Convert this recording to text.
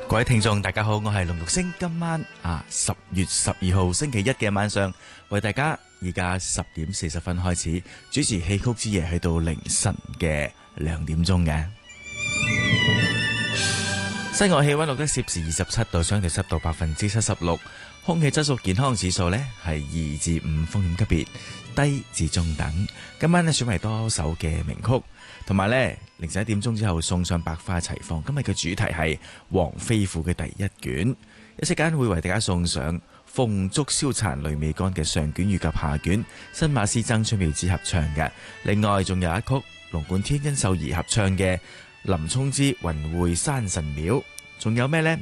各位聽眾大家好，我係龍玉星，今晚10月12號星期一嘅晚上，為大家而家10點40分開始主持戲曲之夜，去到凌晨嘅2點鐘嘅。室外氣溫錄得攝氏27度，相對濕度76%，空氣質素健康指數呢係2至5，風險級別低至中等。今晚呢選為多首嘅名曲，同埋呢凌晨1點鐘之後送上百花齊放。今日嘅主題係《黃飛虎》嘅第一卷，一息間會為大家送上鳳燭燒殘淚未乾嘅上卷以及下卷，新馬師曾春妙子合唱嘅。另外仲有一曲龍貫天甄秀儀合唱嘅林沖之雲會山神廟，仲有咩呢？